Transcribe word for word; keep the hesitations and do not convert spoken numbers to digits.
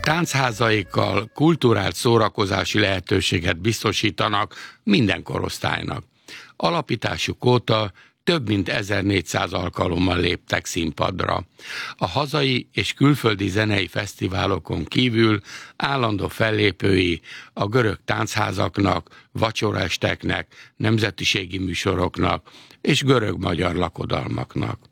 Táncházaikkal kulturált szórakozási lehetőséget biztosítanak minden korosztálynak. Alapításuk óta több mint ezernégyszáz alkalommal léptek színpadra. A hazai és külföldi zenei fesztiválokon kívül állandó fellépői a görög táncházaknak, vacsoraesteknek, nemzetiségi műsoroknak és görög-magyar lakodalmaknak.